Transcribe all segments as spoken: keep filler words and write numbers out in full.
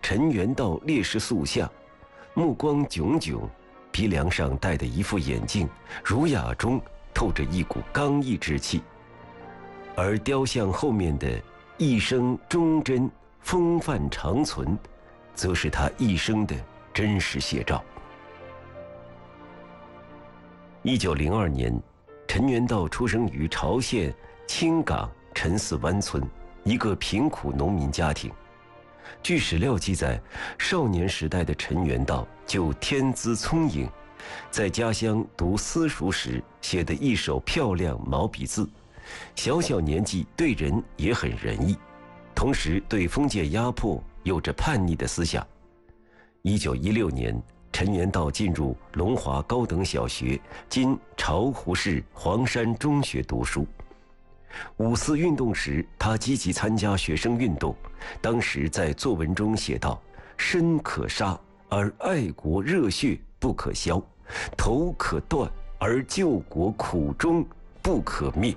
陈元道烈士塑像，目光炯炯，鼻梁上戴的一副眼镜，儒雅中透着一股刚毅之气。而雕像后面的“一生忠贞，风范长存”，则是他一生的真实写照。一九零二年，陈元道出生于潮县青港陈寺湾村一个贫苦农民家庭。据史料记载，少年时代的陈元道就天资聪颖，在家乡读私塾时写的一手漂亮毛笔字，小小年纪对人也很仁义，同时对封建压迫有着叛逆的思想。一九一六年，陈元道进入龙华高等小学（今巢湖市黄山中学）读书。五四运动时，他积极参加学生运动。当时在作文中写道：“身可杀，而爱国热血不可消；头可断，而救国苦衷不可灭。”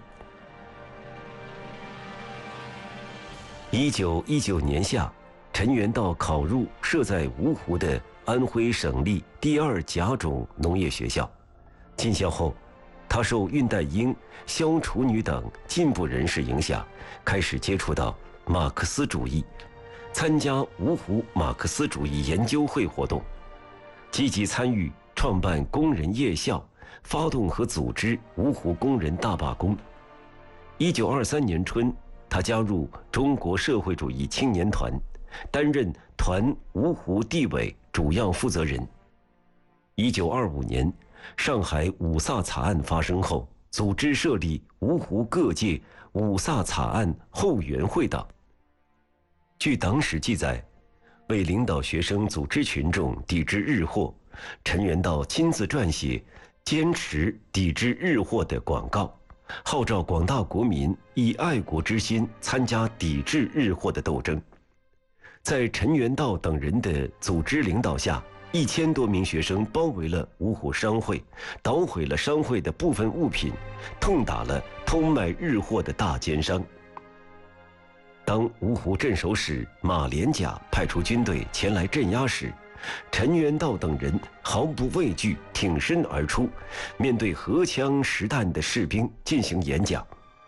一九一九年夏，陈元道考入设在芜湖的安徽省立第二甲种农业学校。进校后，他受恽代英、萧楚女等进步人士影响，开始接触到马克思主义，参加芜湖马克思主义研究会活动，积极参与创办工人夜校，发动和组织芜湖工人大罢工。一九二三年春，他加入中国社会主义青年团，担任团芜湖地委主要负责人。一九二五年，上海五卅惨案发生后，组织设立芜湖各界五卅惨案后援会党。据党史记载，为领导学生组织群众抵制日货，陈元道亲自撰写坚持抵制日货的广告，号召广大国民以爱国之心参加抵制日货的斗争。在陈元道等人的组织领导下，一千多名学生包围了芜湖商会，捣毁了商会的部分物品，痛打了偷卖日货的大奸商。当芜湖镇守使马连甲派出军队前来镇压时，陈元道等人毫不畏惧，挺身而出，面对荷枪实弹的士兵进行演讲。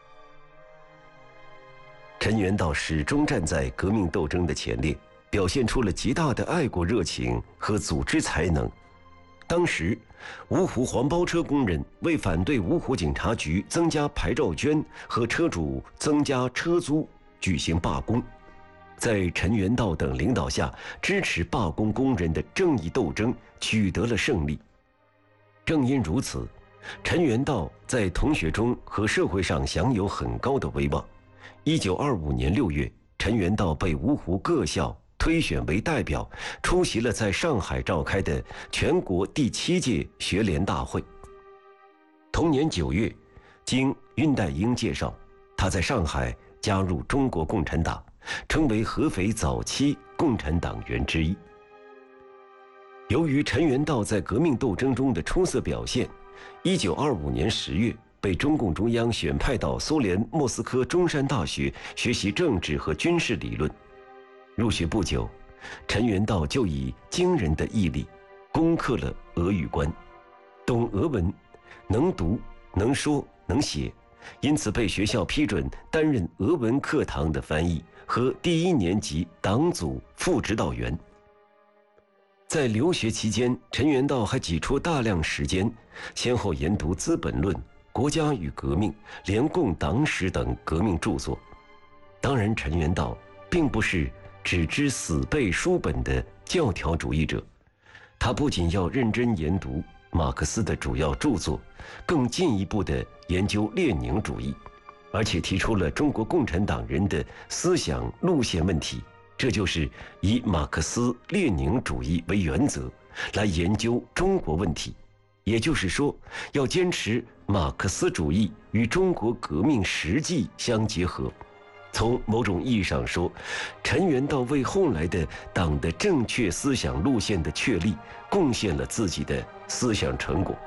陈元道始终站在革命斗争的前列，表现出了极大的爱国热情和组织才能。当时，芜湖黄包车工人为反对芜湖警察局增加牌照捐和车主增加车租举行罢工，在陈元道等领导下，支持罢工工人的正义斗争取得了胜利。正因如此，陈元道在同学中和社会上享有很高的威望。一九二五年六月，陈元道被芜湖各校推选为代表，出席了在上海召开的全国第七届学联大会。同年九月，经恽代英介绍，他在上海加入中国共产党，成为合肥早期共产党员之一。由于陈元道在革命斗争中的出色表现，一九二五年十月被中共中央选派到苏联莫斯科中山大学学习政治和军事理论。入学不久，陈元道就以惊人的毅力攻克了俄语关，懂俄文，能读能说能写，因此被学校批准担任俄文课堂的翻译和第一年级党组副指导员。在留学期间，陈元道还挤出大量时间，先后研读《资本论》《国家与革命》《联共党史》等革命著作。当然，陈元道并不是只知死背书本的教条主义者，他不仅要认真研读马克思的主要著作，更进一步地研究列宁主义，而且提出了中国共产党人的思想路线问题，这就是以马克思列宁主义为原则来研究中国问题。也就是说，要坚持马克思主义与中国革命实际相结合。从某种意义上说，陈元道为后来的党的正确思想路线的确立贡献了自己的思想成果。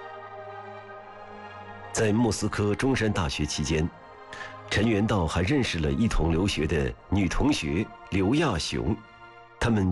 在莫斯科中山大学期间，陈元道还认识了一同留学的女同学刘亚雄，他们